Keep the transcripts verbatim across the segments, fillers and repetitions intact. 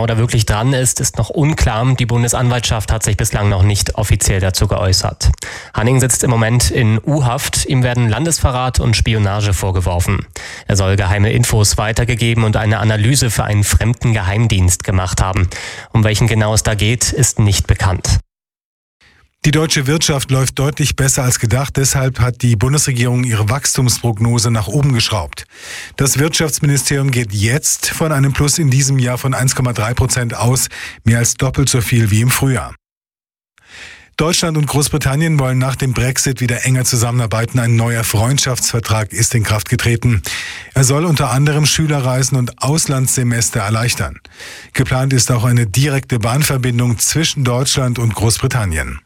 genau da wirklich dran ist, ist noch unklar. Die Bundesanwaltschaft hat sich bislang noch nicht offiziell dazu geäußert. Hanning sitzt im Moment in U-Haft. Ihm werden Landesverrat und Spionage vorgeworfen. Er soll geheime Infos weitergegeben und eine Analyse für einen fremden Geheimdienst gemacht haben. Um welchen genau es da geht, ist nicht bekannt. Die deutsche Wirtschaft läuft deutlich besser als gedacht. Deshalb hat die Bundesregierung ihre Wachstumsprognose nach oben geschraubt. Das Wirtschaftsministerium geht jetzt von einem Plus in diesem Jahr von eins Komma drei Prozent aus, mehr als doppelt so viel wie im Frühjahr. Deutschland und Großbritannien wollen nach dem Brexit wieder enger zusammenarbeiten. Ein neuer Freundschaftsvertrag ist in Kraft getreten. Er soll unter anderem Schülerreisen und Auslandssemester erleichtern. Geplant ist auch eine direkte Bahnverbindung zwischen Deutschland und Großbritannien.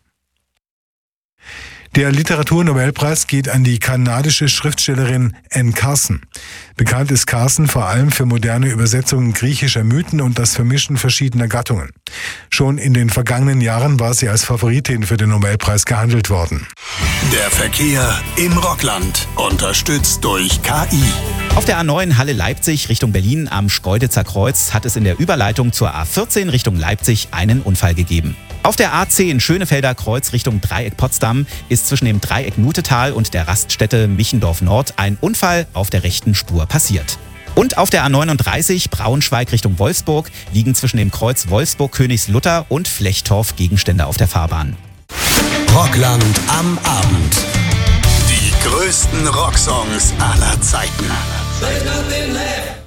Der Literaturnobelpreis geht an die kanadische Schriftstellerin Anne Carson. Bekannt ist Carson vor allem für moderne Übersetzungen griechischer Mythen und das Vermischen verschiedener Gattungen. Schon in den vergangenen Jahren war sie als Favoritin für den Nobelpreis gehandelt worden. Der Verkehr im Rockland, unterstützt durch K I. Auf der A neun Halle-Leipzig Richtung Berlin am Schkeuditzer Kreuz hat es in der Überleitung zur A vierzehn Richtung Leipzig einen Unfall gegeben. Auf der A zehn Schönefelder Kreuz Richtung Dreieck Potsdam ist zwischen dem Dreieck Nutetal und der Raststätte Michendorf Nord ein Unfall auf der rechten Spur passiert. Und auf der A neununddreißig Braunschweig Richtung Wolfsburg liegen zwischen dem Kreuz Wolfsburg-Königslutter und Flechtorf Gegenstände auf der Fahrbahn. Rockland am Abend. Die größten Rocksongs aller Zeiten.